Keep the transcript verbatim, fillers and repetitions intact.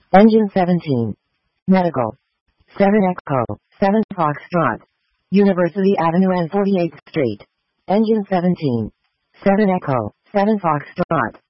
Engine seventeen. Medical. seven Echo, seven Foxtrot. University Avenue and forty-eighth Street. Engine seventeen. seven Echo, seven Foxtrot.